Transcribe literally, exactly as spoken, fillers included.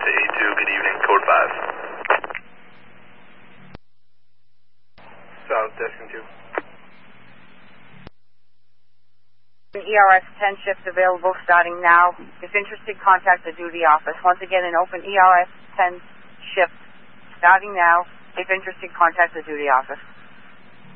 A two, good evening, code five. South, Destin two. E R S ten shifts available starting now. If interested, contact the duty office. Once again, an open E R S ten shift starting now. If interested, contact the duty office.